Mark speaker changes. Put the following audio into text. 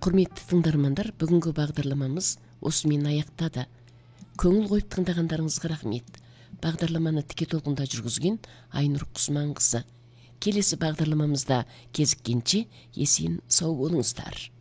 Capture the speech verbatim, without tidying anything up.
Speaker 1: Құрметті тыңдармандар, бүгінгі бағдарламамыз осымен аяқтады. Көңіл қойып тыңдағандарыңызға рахмет. Бағдарламаны тіке толқында жүргізген Айнұр Құсманқызы. Келесі бағдарламамызда кезіккенше есен сау болыңыздар.